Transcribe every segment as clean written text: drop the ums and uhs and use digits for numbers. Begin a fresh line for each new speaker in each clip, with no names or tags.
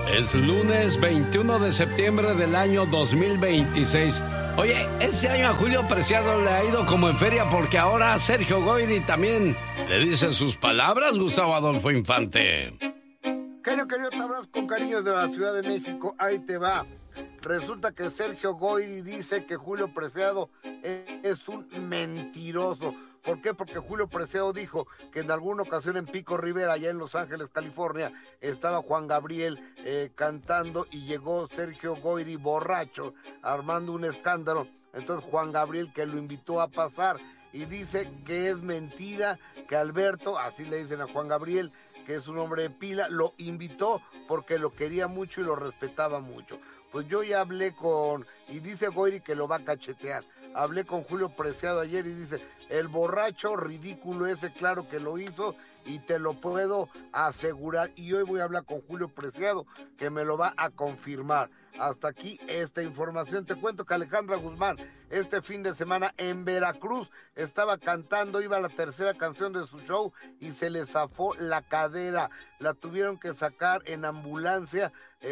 Es lunes 21 de septiembre del año 2026. Oye, este año a Julio Preciado le ha ido como en feria porque ahora Sergio Goyri también le dice sus palabras, Gustavo Adolfo Infante.
Querido, te abrazo con cariño de la Ciudad de México. Ahí te va. Resulta que Sergio Goyri dice que Julio Preciado es un mentiroso. ¿Por qué? Porque Julio Preciado dijo que en alguna ocasión en Pico Rivera, allá en Los Ángeles, California, estaba Juan Gabriel cantando y llegó Sergio Goyri borracho, armando un escándalo. Entonces Juan Gabriel, que lo invitó a pasar, y dice que es mentira, que Alberto, así le dicen a Juan Gabriel, que es un hombre de pila, lo invitó porque lo quería mucho y lo respetaba mucho. Pues yo ya hablé y dice Goyri que lo va a cachetear. Hablé con Julio Preciado ayer y dice, el borracho ridículo ese, claro que lo hizo y te lo puedo asegurar. Y hoy voy a hablar con Julio Preciado, que me lo va a confirmar. Hasta aquí esta información. Te cuento que Alejandra Guzmán, este fin de semana en Veracruz, estaba cantando, iba a la tercera canción de su show y se le zafó la cadera. La tuvieron que sacar en ambulancia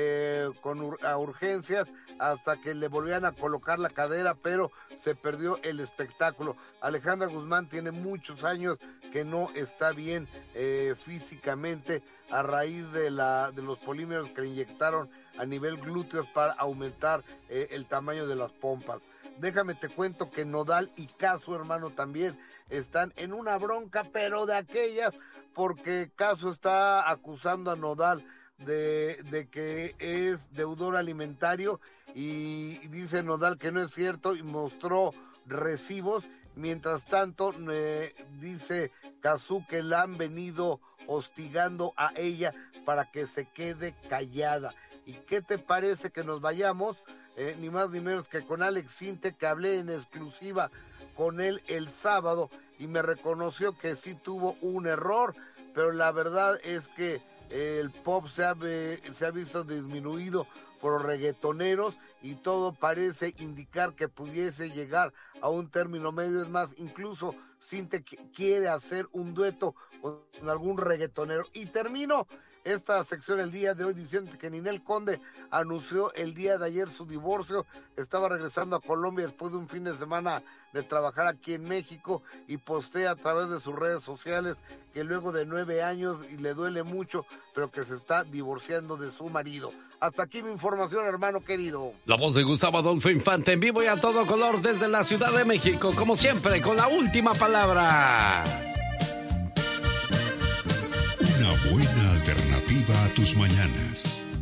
a urgencias hasta que le volvieran a colocar la cadera, pero se perdió el espectáculo. Alejandra Guzmán tiene muchos años que no está bien físicamente a raíz de los polímeros que le inyectaron a nivel glúteos para aumentar el tamaño de las pompas. Déjame te cuento que Nodal y Caso, hermano, también están en una bronca, pero de aquellas, porque Caso está acusando a Nodal de que es deudor alimentario y dice Nodal que no es cierto y mostró recibos. Mientras tanto, dice Cazzu que la han venido hostigando a ella para que se quede callada. ¿Y qué te parece que nos vayamos? Ni más ni menos que con Alex Sinte, que hablé en exclusiva con él el sábado y me reconoció que sí tuvo un error, pero la verdad es que el pop se ha visto disminuido por los reggaetoneros y todo parece indicar que pudiese llegar a un término medio. Es más, incluso Sinte quiere hacer un dueto con algún reggaetonero. Y termino esta sección el día de hoy diciendo que Ninel Conde anunció el día de ayer su divorcio. Estaba regresando a Colombia después de un fin de semana de trabajar aquí en México y postea a través de sus redes sociales que luego de 9 años y le duele mucho, pero que se está divorciando de su marido. Hasta aquí mi información, hermano querido.
La voz de Gustavo Adolfo Infante en vivo y a todo color desde la Ciudad de México, como siempre, con la última palabra.
Una buena alternativa a tus mañanas.